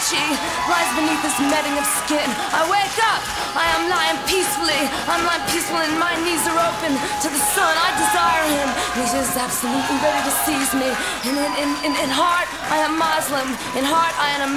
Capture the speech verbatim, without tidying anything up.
she lies beneath this netting of skin. I wake up, I am lying peacefully. I'm lying peacefully and my knees are open to the sun. I desire him. He's just absolutely ready to seize me. And in, in, in, in heart, I am Muslim. In heart, I am